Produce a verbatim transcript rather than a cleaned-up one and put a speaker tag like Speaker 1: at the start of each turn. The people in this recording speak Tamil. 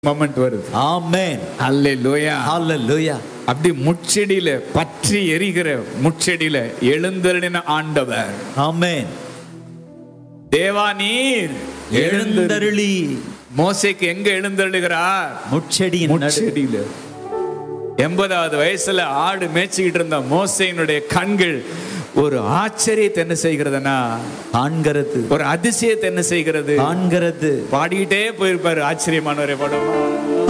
Speaker 1: மொமெண்ட் வருது.
Speaker 2: ஆமென்.
Speaker 1: அல்லேலூயா.
Speaker 2: ஹalleluya.
Speaker 1: அப்படி முட்செடியில பற்றி எரிகிற முட்செடியில எழுந்தருளின ஆண்டவர்.
Speaker 2: ஆமென்.
Speaker 1: தேவா நீர்
Speaker 2: எழுந்தருளி.
Speaker 1: மோசேக்கு எங்க எழுந்தருளுகிறார்?
Speaker 2: முட்செடியின்
Speaker 1: முட்செடியில. எண்பதாவது வயசுல ஆடு மேய்ச்சிக்கிட்டு இருந்த மோசேயினுடைய கண்கள் ஒரு ஆச்சரியத்தை என்ன செய்கிறதுனா
Speaker 2: காண்கிறது,
Speaker 1: ஒரு அதிசயத்தை என்ன செய்கிறது
Speaker 2: காண்கிறது.
Speaker 1: பாடிக்கிட்டே போயிருப்பாரு. ஆச்சரியமானவரே பாடுவோம்.